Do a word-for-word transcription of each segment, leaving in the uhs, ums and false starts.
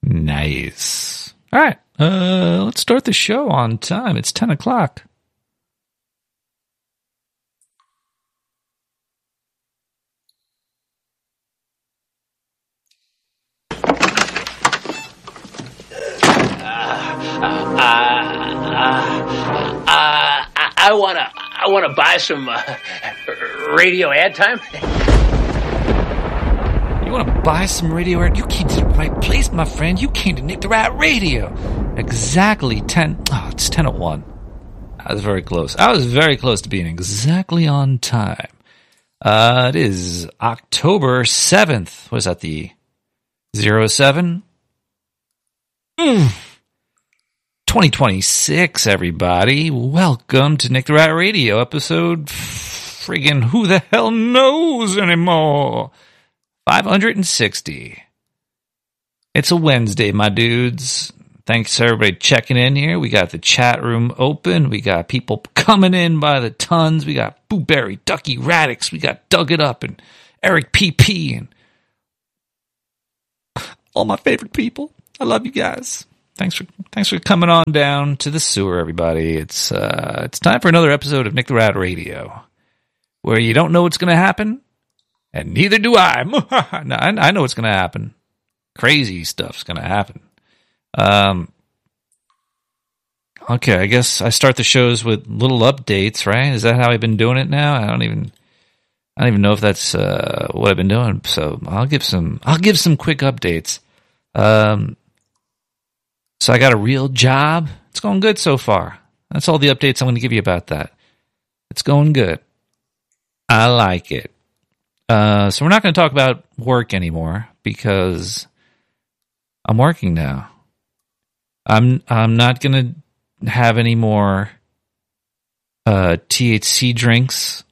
Nice. All right. Uh, let's start the show on time. It's ten o'clock. Uh, uh, uh, I wanna, I wanna buy some uh, radio ad time. You wanna buy some radio ad? You came to the right place, my friend. You came to Nick the Rat Radio. Exactly ten. Oh, it's ten at one. I was very close. I was very close to being exactly on time. Uh, it is October seventh. What is that? The zero seven. Mm. twenty twenty-six, everybody. Welcome to Nick the Rat Radio, episode friggin' who the hell knows anymore? five hundred sixty. It's a Wednesday, my dudes. Thanks to everybody checking in here. We got the chat room open. We got people coming in by the tons. We got Boo Berry, Ducky Radix. We got Dug It Up and Eric P P and all my favorite people. I love you guys. Thanks for thanks for coming on down to the sewer, everybody. It's uh, it's time for another episode of Nick the Rat Radio, where you don't know what's going to happen, and neither do I. no, I, I know what's going to happen. Crazy stuff's going to happen. Um. Okay, I guess I start the shows with little updates, right? Is that how I've been doing it now? I don't even I don't even know if that's uh, what I've been doing. So I'll give some I'll give some quick updates. Um. So I got a real job. It's going good so far. That's all the updates I'm going to give you about that. It's going good. I like it. Uh, so we're not going to talk about work anymore because I'm working now. I'm I'm not going to have any more uh, T H C drinks.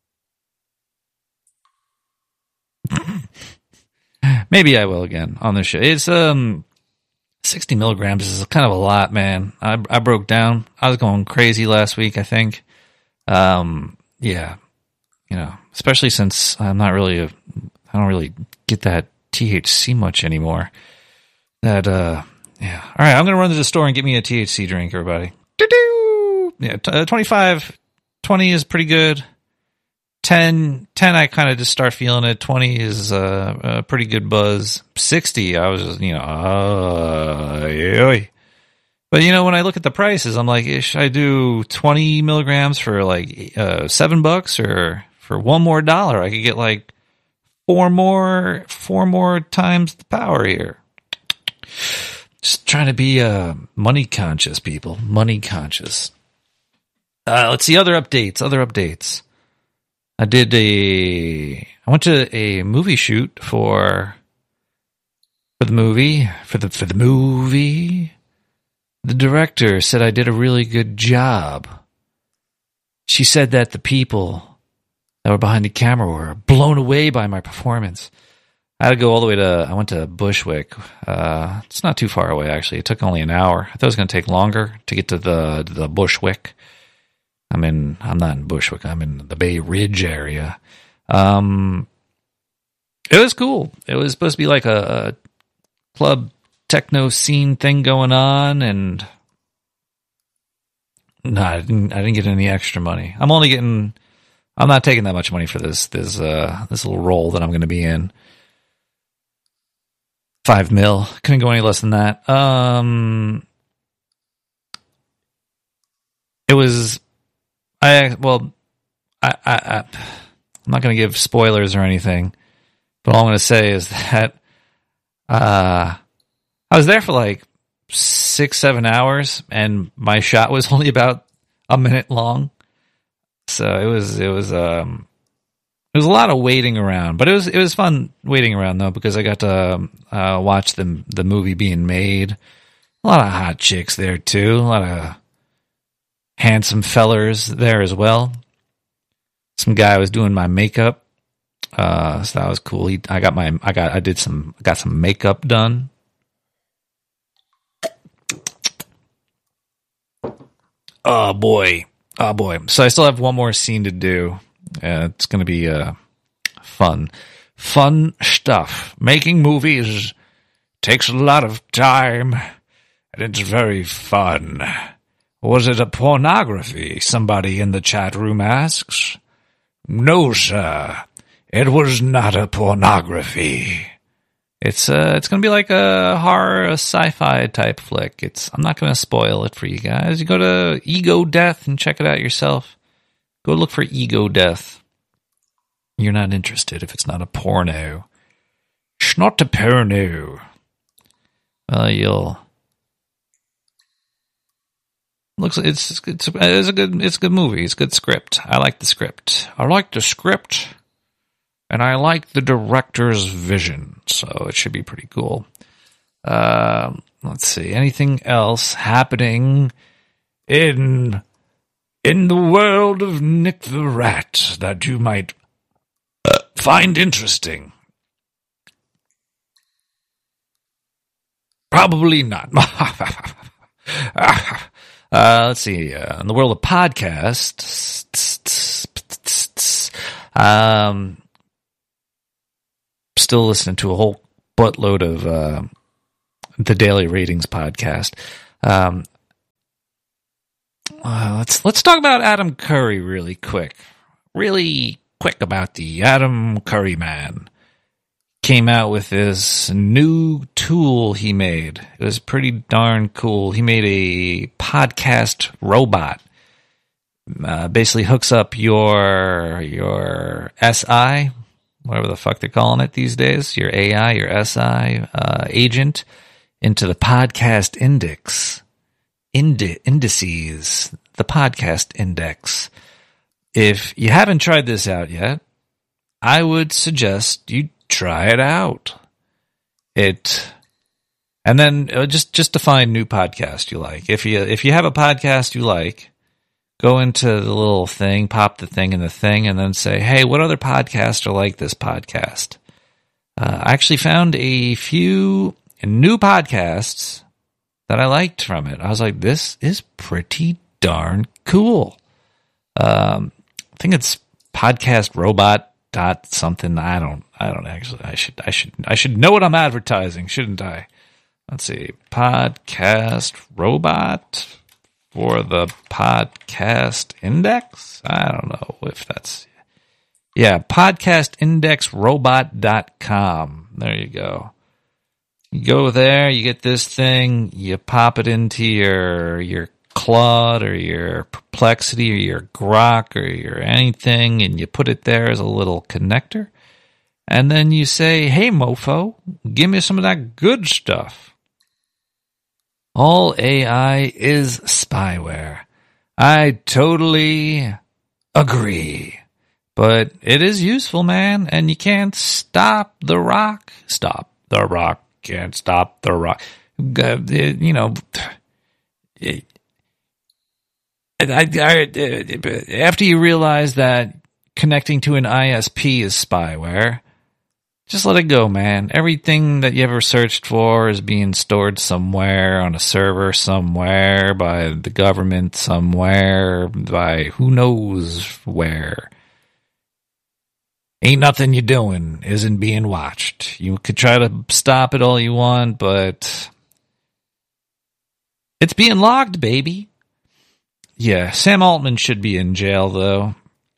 Maybe I will again on the show. It's um. sixty milligrams is kind of a lot, man. I I broke down. I was going crazy last week, I think. Um, yeah, you know, especially since I'm not really a, I don't really get that T H C much anymore. That, uh, yeah. All right, I'm going to run to the store and get me a T H C drink, everybody. Doo-doo! Yeah, t- uh, twenty-five, twenty is pretty good. ten, ten I kind of just start feeling it. twenty is uh, a pretty good buzz. sixty, I was, you know, uh, yoy. But, you know, when I look at the prices, I'm like, should I do twenty milligrams for like uh, seven bucks or for one more dollar? I could get like four more, four more times the power here. Just trying to be uh, money conscious, people. Money conscious. Uh, let's see other updates, other updates. I did a, I went to a movie shoot for, for the movie, for the, for the movie. The director said I did a really good job. She said that the people that were behind the camera were blown away by my performance. I had to go all the way to, I went to Bushwick. Uh, it's not too far away, actually. It took only an hour. I thought it was going to take longer to get to the, to the Bushwick. I'm in, I'm not in Bushwick. I'm in the Bay Ridge area. Um, it was cool. It was supposed to be like a, a club techno scene thing going on. And no, I didn't, I didn't get any extra money. I'm only getting, I'm not taking that much money for this, this, uh, this little role that I'm going to be in. Five mil. Couldn't go any less than that. Um, it was, I, well, I, I, I, I'm not going to give spoilers or anything, but all I'm going to say is that, uh, I was there for like six, seven hours and my shot was only about a minute long. So it was, it was, um, it was a lot of waiting around, but it was, it was fun waiting around though, because I got to, uh, watch the, the movie being made. A lot of hot chicks there too. A lot of handsome fellers there as well. Some guy was doing my makeup. Uh, so that was cool. He, I got my, I got, I did some, got some makeup done. Oh boy. Oh boy. So I still have one more scene to do. Uh, it's going to be, uh, fun, fun stuff. Making movies takes a lot of time, and it's very fun. Was it a pornography? Somebody in the chat room asks. No, sir. It was not a pornography. It's uh, it's gonna be like a horror, a sci-fi type flick. It's I'm not gonna spoil it for you guys. You go to Ego Death and check it out yourself. Go look for Ego Death. You're not interested if it's not a porno. It's not a porno. Well, you'll. Looks it's it's it's a good it's a good movie. It's a good script. I like the script. I like the script, and I like the director's vision. So it should be pretty cool. Uh, let's see. Anything else happening in in the world of Nick the Rat that you might uh, find interesting? Probably not. Uh, let's see. Uh, in the world of podcasts, um, still listening to a whole buttload of uh, the Daily Ratings podcast. Um, uh, let's let's talk about Adam Curry really quick, really quick about the Adam Curry man. Came out with this new tool he made. It was pretty darn cool. He made a podcast robot. Uh, basically hooks up your your S I, whatever the fuck they're calling it these days, your A I, your S I uh, agent, into the podcast index, Indi- indices, the podcast index. If you haven't tried this out yet, I would suggest you try it out. It, and then uh, just just to find new podcast you like. If you if you have a podcast you like, go into the little thing, pop the thing in the thing, and then say, "Hey, what other podcasts are like this podcast?" Uh, I actually found a few new podcasts that I liked from it. I was like, "This is pretty darn cool." Um, I think it's Podcast Robot. Dot something. I don't. I don't actually. I should. I should. I should know what I'm advertising, shouldn't I? Let's see. Podcast Robot for the Podcast Index. I don't know if that's. Yeah, podcast index robot dot com. There you go. You go there. You get this thing. You pop it into your your Claude or your Perplexity or your Grok or your anything, and you put it there as a little connector, and then you say, "Hey mofo, give me some of that good stuff." All A I is spyware. I totally agree, but it is useful, man, and you can't stop the rock. Stop the rock. Can't stop the rock. You know, it, I, I, after you realize that connecting to an I S P is spyware, just let it go, man. Everything that you ever searched for is being stored somewhere on a server somewhere by the government somewhere by who knows where. Ain't nothing you're doing isn't being watched. You could try to stop it all you want, but it's being logged, baby. Yeah, Sam Altman should be in jail, though.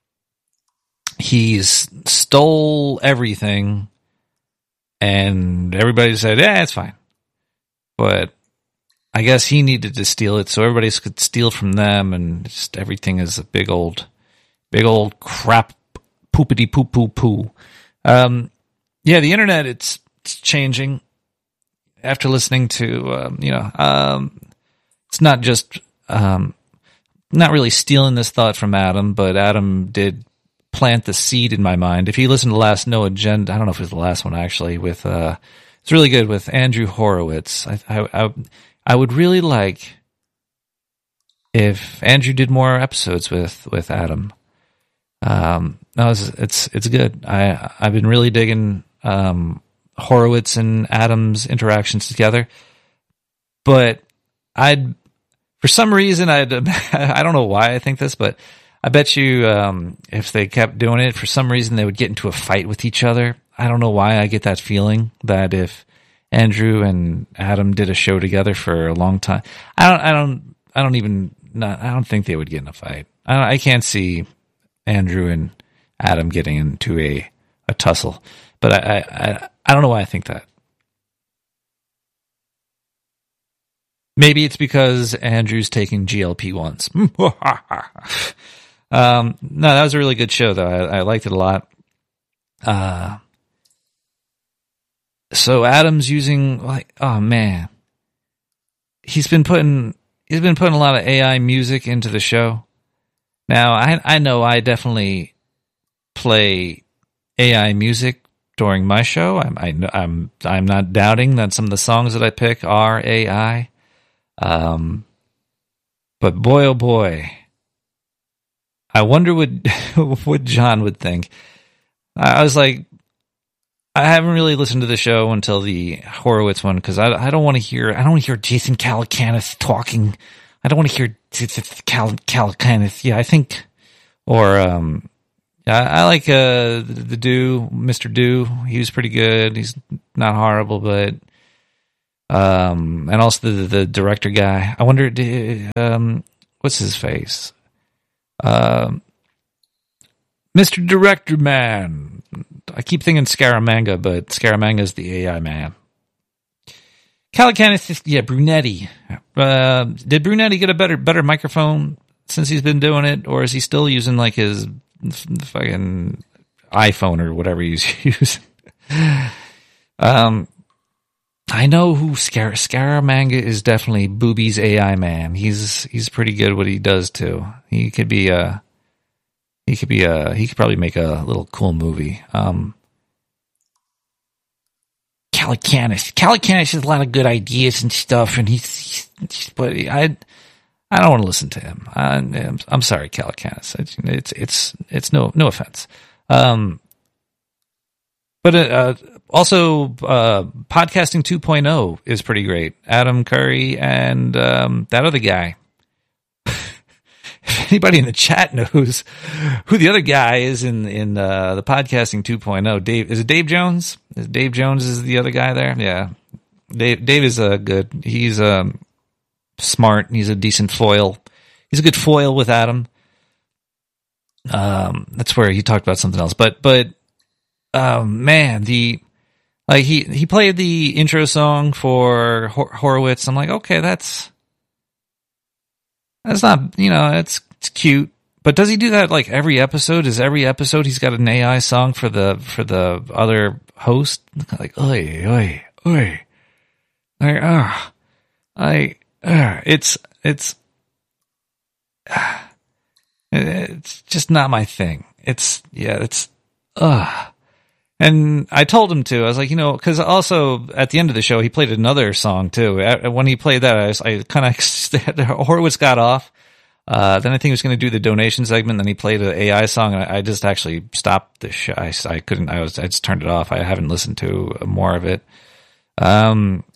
He's stole everything, and everybody said, yeah, it's fine. But I guess he needed to steal it so everybody could steal from them, and just everything is a big old, big old crap, poopity poo poo poo. Um, yeah, the internet, it's, it's changing. After listening to, um, you know, um, it's not just... Um, not really stealing this thought from Adam, but Adam did plant the seed in my mind. If you listen to the last No Agenda, I don't know if it was the last one actually, with, uh, it's really good with Andrew Horowitz. I, I, I, I would really like if Andrew did more episodes with, with Adam. Um, no, it's, it's, it's good. I, I've been really digging, um, Horowitz and Adam's interactions together, but I'd, For some reason, I'd, I don't know why I think this, but I bet you um, if they kept doing it, for some reason they would get into a fight with each other. I don't know why I get that feeling that if Andrew and Adam did a show together for a long time. I don't, I don't, I don't even, not, I don't think they would get in a fight. I, don't, I can't see Andrew and Adam getting into a, a tussle, but I, I, I don't know why I think that. Maybe it's because Andrew's taking G L P ones. um, no, that was a really good show, though. I, I liked it a lot. Uh, so Adam's using like, oh man, he's been putting he's been putting a lot of A I music into the show. Now I I know I definitely play A I music during my show. I'm I, I'm I'm not doubting that some of the songs that I pick are A I. Um, but boy, oh boy, I wonder what what John would think. I was like, I haven't really listened to the show until the Horowitz one because I I don't want to hear I don't want to hear Jason Calacanis talking. I don't want to hear Cal Calacanis. Yeah, I think, or um, I, I like uh the, the Do Mister Do. He was pretty good. He's not horrible, but. Um, and also the, the director guy. I wonder, um, what's his face? Um, Mister Director Man. I keep thinking Scaramanga, but Scaramanga's the A I man. Calacanis, yeah, Brunetti. Uh, did Brunetti get a better better microphone since he's been doing it, or is he still using like his fucking iPhone or whatever he's using? um. I know who Scar- Scaramanga is. Definitely Booby's A I man. He's he's pretty good at what he does too. He could be a he could be a he could probably make a little cool movie. Um, Calacanis, Calacanis has a lot of good ideas and stuff, and he's, he's but I I don't want to listen to him. I, I'm, I'm sorry, Calacanis. It's it's it's, it's no no offense. Um, but uh, also, uh, Podcasting two point oh is pretty great. Adam Curry and um, that other guy. If anybody in the chat knows who the other guy is in in uh, the Podcasting two point oh, Dave is it Dave Jones? Is Dave Jones is the other guy there? Yeah, Dave Dave is uh, good. He's um, smart. He's a decent foil. He's a good foil with Adam. Um, that's where he talked about something else, but but. Oh man, the like he he played the intro song for Hor- Horowitz. I'm like, okay, that's that's not you know it's, it's cute, but does he do that like every episode? Is every episode he's got an A I song for the for the other host? Like, oi oi oi, like ah, I uh, it's it's uh, it's just not my thing. It's yeah, it's uh And I told him to. I was like, you know, because also at the end of the show, he played another song too. When he played that, I, was, I kind of Horowitz got off. Uh, then I think he was going to do the donation segment. Then he played an A I song, and I, I just actually stopped the show. I, I couldn't. I was. I just turned it off. I haven't listened to more of it. Um,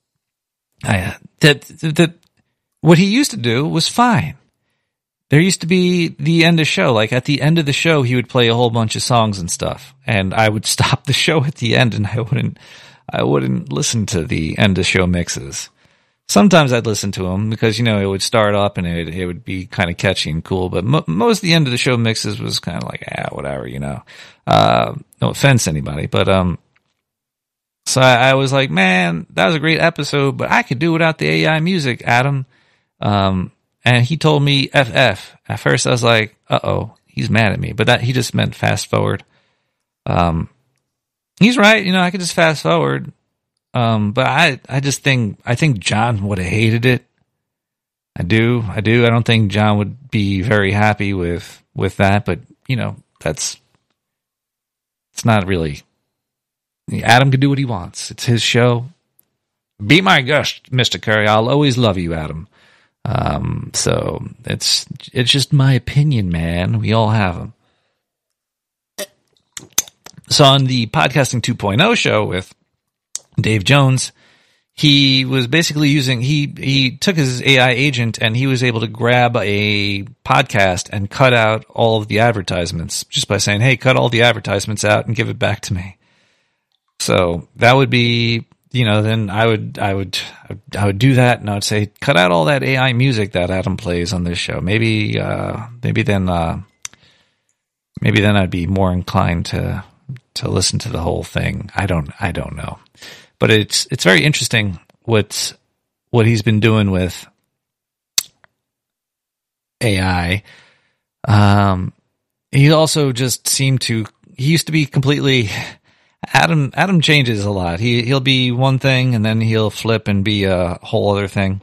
I that that what he used to do was fine. There used to be the end of show. Like at the end of the show, he would play a whole bunch of songs and stuff, and I would stop the show at the end, and I wouldn't, I wouldn't listen to the end of show mixes. Sometimes I'd listen to them because you know it would start up and it it would be kind of catchy and cool. But mo- most of the end of the show mixes was kind of like ah whatever, you know. Uh, no offense to anybody, but um, so I, I was like, man, that was a great episode, but I could do without the A I music, Adam. Um. And he told me F F. At first I was like, uh-oh, he's mad at me. But that he just meant fast forward. Um, he's right. You know, I could just fast forward. Um, but I, I just think, I think John would have hated it. I do. I do. I don't think John would be very happy with, with that. But, you know, that's, it's not really, Adam can do what he wants. It's his show. Be my guest, Mister Curry. I'll always love you, Adam. Um, so it's, it's just my opinion, man. We all have them. So on the Podcasting two point oh show with Dave Jones, he was basically using, he, he took his A I agent and he was able to grab a podcast and cut out all of the advertisements just by saying, hey, cut all the advertisements out and give it back to me. So that would be you know, then I would, I would, I would do that, and I would say, cut out all that A I music that Adam plays on this show. Maybe, uh, maybe then, uh, maybe then I'd be more inclined to to listen to the whole thing. I don't, I don't know, but it's it's very interesting what's what he's been doing with A I. Um, he also just seemed to. He used to be completely. Adam Adam changes a lot. He he'll be one thing and then he'll flip and be a whole other thing.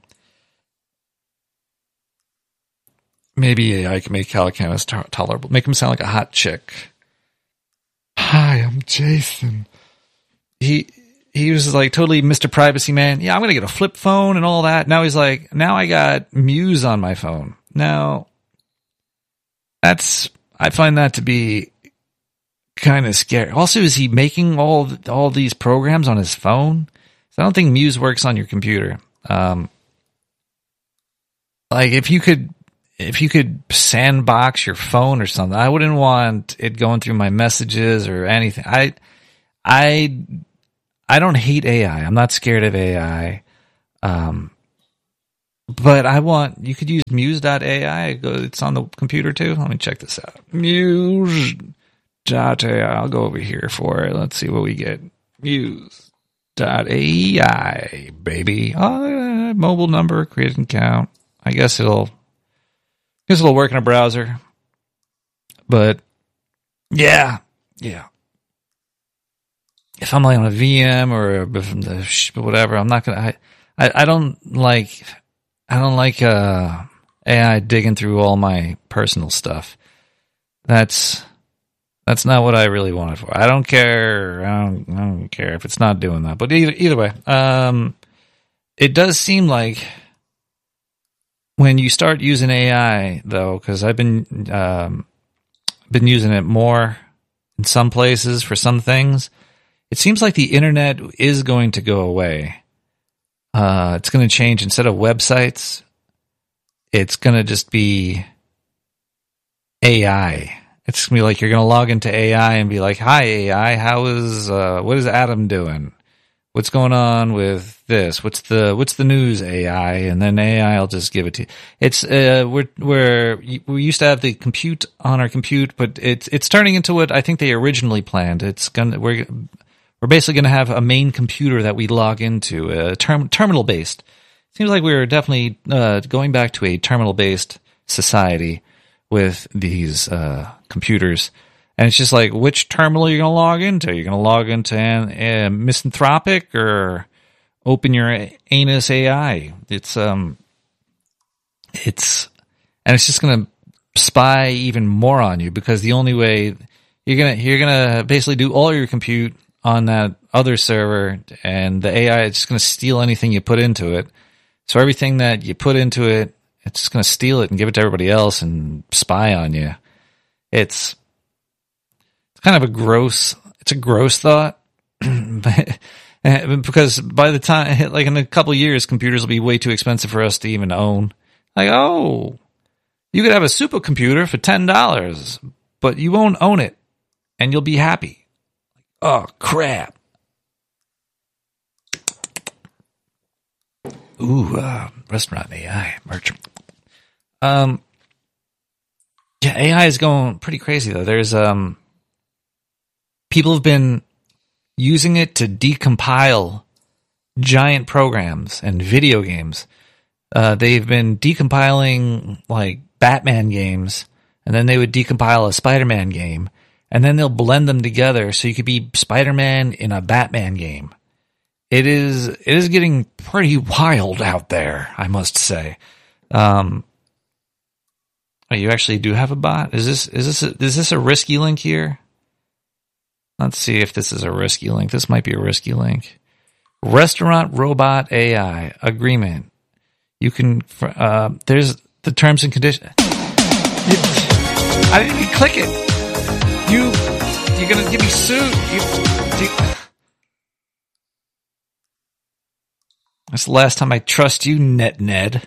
Maybe A I can make Calacanis to- tolerable. Make him sound like a hot chick. Hi, I'm Jason. He he was like totally Mister Privacy Man. Yeah, I'm gonna get a flip phone and all that. Now he's like, now I got Muse on my phone. Now that's I find that to be kind of scary. Also, is he making all all these programs on his phone? So I don't think Muse works on your computer. Um, like if you could, if you could sandbox your phone or something, I wouldn't want it going through my messages or anything. I, I, I don't hate A I. I'm not scared of A I. Um, but I want you could use Muse dot A I. It's on the computer too. Let me check this out. Muse. Dot A I. I'll go over here for it. Let's see what we get. Muse dot A I, baby. Oh, uh, mobile number, create an account. I guess it'll, I guess it'll work in a browser. But yeah, yeah. If I'm like on a V M or from the whatever, I'm not gonna. I, I, I don't like. I don't like uh, A I digging through all my personal stuff. That's. That's not what I really wanted for. I don't care. I don't, I don't care if it's not doing that. But either either way, um, it does seem like when you start using A I, though, because I've been um, been using it more in some places for some things, it seems like the internet is going to go away. Uh, it's going to change. Instead of websites, it's going to just be A I. It's gonna be like you're gonna log into A I and be like, "Hi A I, how is uh, what is Adam doing? What's going on with this? What's the what's the news A I?" And then A I will just give it to you. It's uh, we're we're we used to have the compute on our compute, but it's it's turning into what I think they originally planned. It's gonna we're we're basically gonna have a main computer that we log into, uh, term, terminal based. Seems like we're definitely uh, going back to a terminal based society with these uh, computers. And it's just like, which terminal you're going to log into? You're going to log into an, a misanthropic or open your anus A I. It's, um, it's, and it's just going to spy even more on you because the only way you're going to, you're going to basically do all your compute on that other server and the A I is just going to steal anything you put into it. So everything that you put into it, it's just going to steal it and give it to everybody else and spy on you. It's it's kind of a gross, it's a gross thought. but, because by the time, like in a couple of years, computers will be way too expensive for us to even own. Like, oh, you could have a supercomputer for ten dollars, but you won't own it and you'll be happy. Oh, crap. Ooh, uh, restaurant A I, merch. Um, yeah, A I is going pretty crazy though. There's um, people have been using it to decompile giant programs and video games. Uh, they've been decompiling like Batman games, and then they would decompile a Spider-Man game, and then they'll blend them together so you could be Spider-Man in a Batman game. It is it is getting pretty wild out there, I must say. Um, oh, you actually do have a bot? Is this is this a, is this a risky link here? Let's see if this is a risky link. This might be a risky link. Restaurant Robot A I agreement. You can uh, there's the terms and conditions. I didn't even click it. You you're gonna give me sued. You, you, That's the last time I trust you, Net Ned.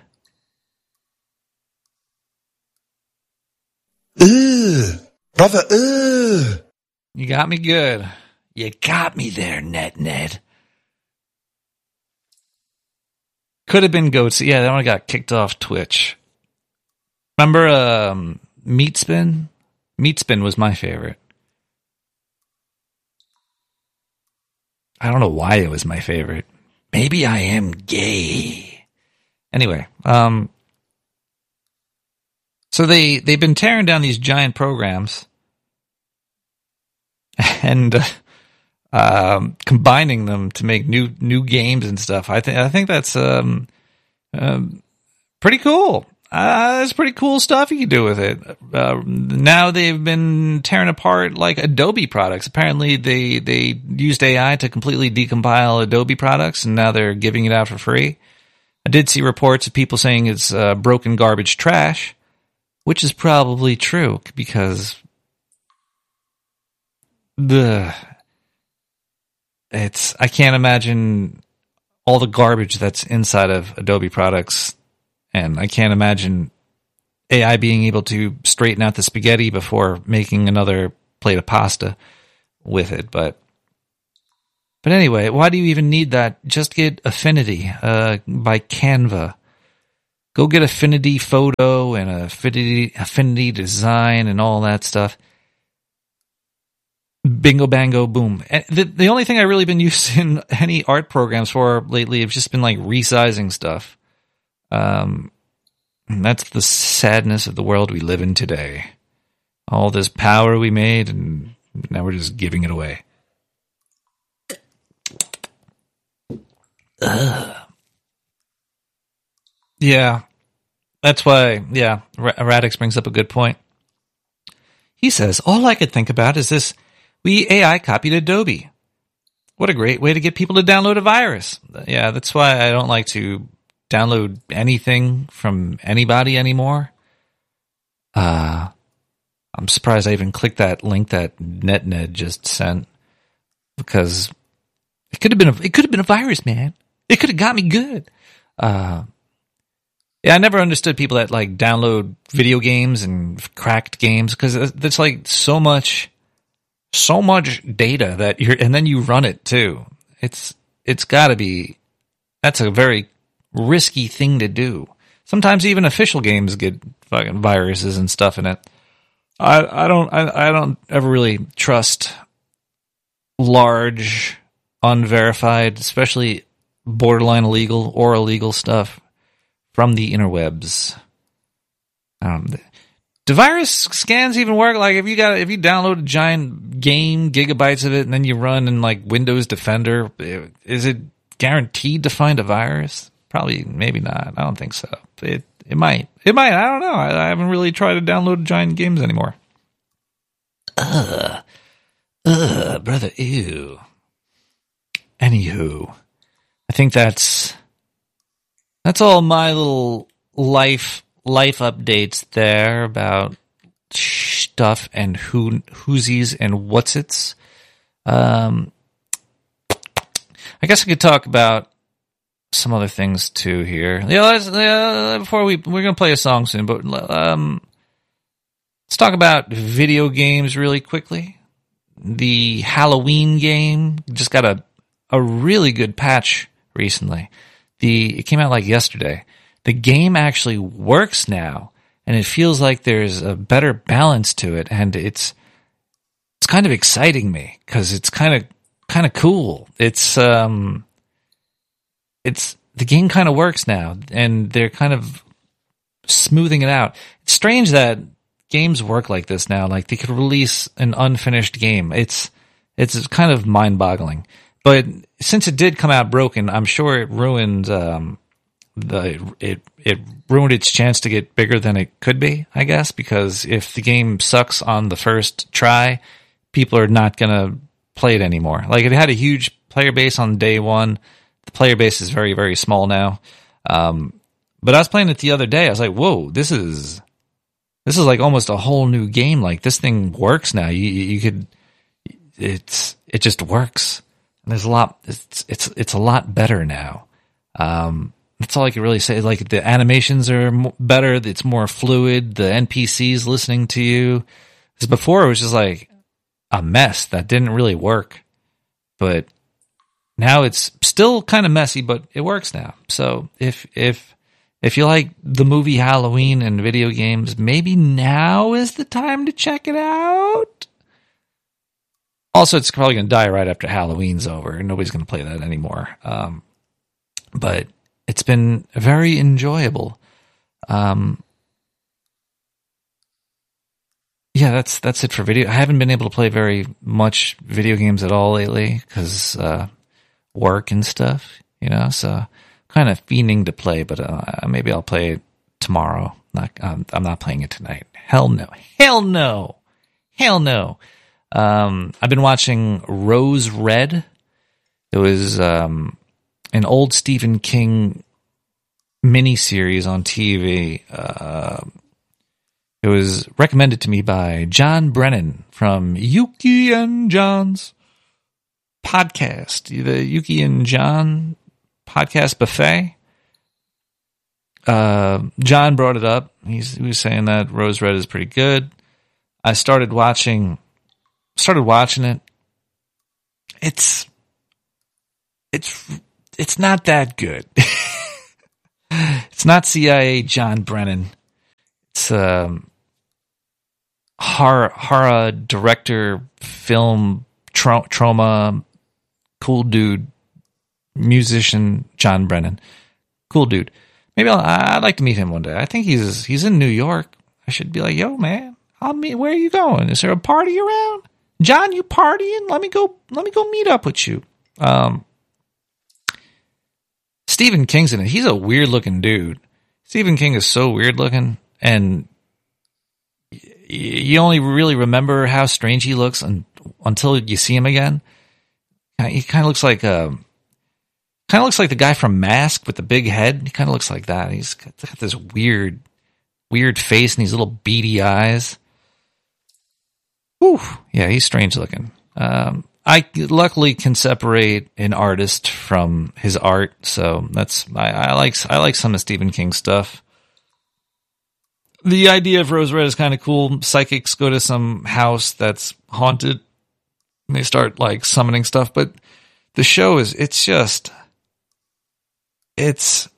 Ugh, brother, ugh. You got me good. You got me there, Net Ned. Could have been Goats. Yeah, that one got kicked off Twitch. Remember um, Meat Spin? Meat Spin was my favorite. I don't know why it was my favorite. Maybe I am gay. Anyway, um, so they, they've been tearing down these giant programs and uh, um, combining them to make new new games and stuff. I think I think that's um, um, pretty cool. Uh, that's pretty cool stuff you can do with it. Uh, now they've been tearing apart like Adobe products. Apparently they, they used A I to completely decompile Adobe products, and now they're giving it out for free. I did see reports of people saying it's uh, broken garbage trash, which is probably true because the it's I can't imagine all the garbage that's inside of Adobe products. And I can't imagine A I being able to straighten out the spaghetti before making another plate of pasta with it. But but anyway, why do you even need that? Just get Affinity uh, by Canva. Go get Affinity Photo and Affinity, Affinity Design and all that stuff. Bingo, bango, boom. And the, the only thing I've really been using any art programs for lately have just been like resizing stuff. Um, that's the sadness of the world we live in today. All this power we made, and now we're just giving it away. Ugh. Yeah, that's why, yeah, Radix brings up a good point. He says, all I could think about is this, we A I copied Adobe. What a great way to get people to download a virus. Yeah, that's why I don't like to download anything from anybody anymore. Uh, I'm surprised I even clicked that link that NetNed just sent, because it could have been a, it could have been a virus, man. It could have got me good. Uh, yeah, I never understood people that like download video games and cracked games, because it's like so much, so much data that you're, and then you run it too. It's it's got to be. That's a very risky thing to do. Sometimes even official games get fucking viruses and stuff in it. I I don't I, I don't ever really trust large, unverified, especially borderline illegal or illegal stuff from the interwebs. Um, do virus scans even work? Like if you got if you download a giant game, gigabytes of it, and then you run in like Windows Defender, is it guaranteed to find a virus? Probably, maybe not. I don't think so. It it might. It might. I don't know. I, I haven't really tried to download giant games anymore. Ugh. Ugh, brother, ew. Anywho, I think that's that's all my little life life updates there about stuff and who whoosies and what's its. Um, I guess I could talk about some other things too here. Yeah, let's, uh, before we we're gonna play a song soon, but um, let's talk about video games really quickly. The Halloween game just got a a really good patch recently. The it came out like yesterday. The game actually works now, and it feels like there's a better balance to it, and it's it's kind of exciting me because it's kind of kind of cool. It's um. It's the game kind of works now, and they're kind of smoothing it out. It's strange that games work like this now. Like they could release an unfinished game. It's it's kind of mind-boggling. But since it did come out broken, I'm sure it ruined um, the it it ruined its chance to get bigger than it could be. I guess because if the game sucks on the first try, people are not gonna play it anymore. Like it had a huge player base on day one. The player base is very, very small now. Um, but I was playing it the other day. I was like, whoa, this is this is like almost a whole new game. Like this thing works now. You you could it's it just works. And there's a lot it's it's it's a lot better now. Um, that's all I can really say. Like the animations are better. It's more fluid. The N P Cs listening to you. Because before it was just like a mess that didn't really work. But now it's still kind of messy, but it works now. So if if if you like the movie Halloween and video games, maybe now is the time to check it out. Also, it's probably going to die right after Halloween's over, and nobody's going to play that anymore. Um, but it's been very enjoyable. Um, yeah, that's that's it for video. I haven't been able to play very much video games at all lately because uh, work and stuff, you know. So kind of fiending to play, but uh, maybe I'll play it tomorrow. Not, um, I'm not playing it tonight. Hell no. Hell no. Hell no. Um, I've been watching Rose Red. It was um, an old Stephen King miniseries on T V. Uh, it was recommended to me by John Brennan from Yuki and John's podcast, the Yuki and John podcast buffet. Uh, John brought it up. He's, he was saying that Rose Red is pretty good. I started watching, started watching it. It's, it's, it's not that good. It's not C I A John Brennan. It's um, horror, horror director, film tra- trauma, cool dude, musician John Brennan, cool dude. Maybe I'll, I'd like to meet him one day. I think he's he's in New York. I should be like, yo, man, I'll meet. Where are you going? Is there a party around? John, you partying? Let me go. Let me go meet up with you. Um, Stephen King's in it. He's a weird looking dude. Stephen King is so weird looking, and you only really remember how strange he looks un- until you see him again. He kind of looks like a, kind of looks like the guy from Mask with the big head. He kind of looks like that. He's got this weird, weird face and these little beady eyes. Whew. Yeah, he's strange looking. Um, I luckily can separate an artist from his art, so that's I, I like I like some of Stephen King stuff. The idea of Rose Red is kind of cool. Psychics go to some house that's haunted, and they start like summoning stuff. But the show is it's just it's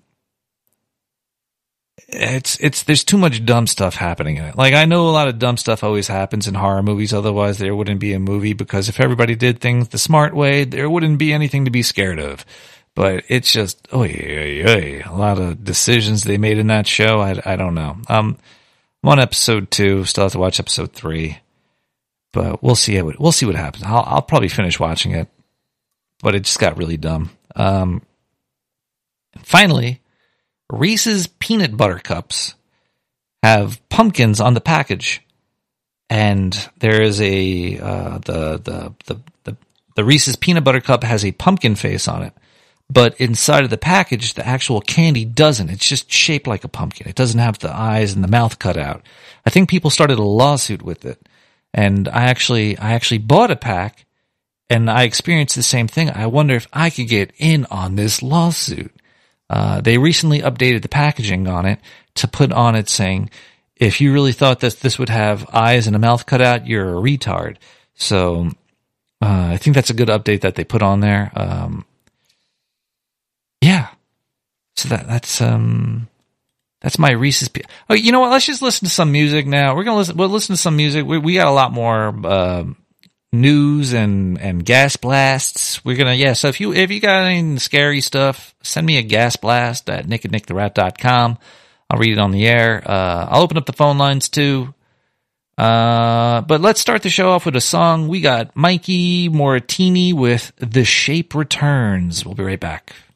it's it's there's too much dumb stuff happening in it. Like, I know a lot of dumb stuff always happens in horror movies, otherwise there wouldn't be a movie, because if everybody did things the smart way, there wouldn't be anything to be scared of. But it's just oh yeah, yeah, a lot of decisions they made in that show. I, I don't know. Um, I'm on episode two. Still have to watch episode three, but we'll see how it, we'll see what happens. I'll I'll probably finish watching it, but it just got really dumb. Um, finally, Reese's Peanut Butter Cups have pumpkins on the package, and there is a uh, the, the the the the Reese's Peanut Butter Cup has a pumpkin face on it, but inside of the package, the actual candy doesn't. It's just shaped like a pumpkin. It doesn't have the eyes and the mouth cut out. I think people started a lawsuit with it, and I actually I actually bought a pack, and I experienced the same thing. I wonder if I could get in on this lawsuit. Uh, they recently updated the packaging on it to put on it saying, if you really thought that this would have eyes and a mouth cut out, you're a retard. So uh, I think that's a good update that they put on there. Um, yeah. So that that's um that's my Reese's. Pe- oh, you know what? Let's just listen to some music now. We're gonna listen. We'll listen to some music. We we got a lot more uh, news and, and gas blasts. We're gonna yeah. So if you if you got any scary stuff, send me a gas blast at nick at nick the rat dot com. I'll read it on the air. Uh, I'll open up the phone lines too. Uh, but let's start the show off with a song. We got Mikey Moratini with "The Shape Returns." We'll be right back.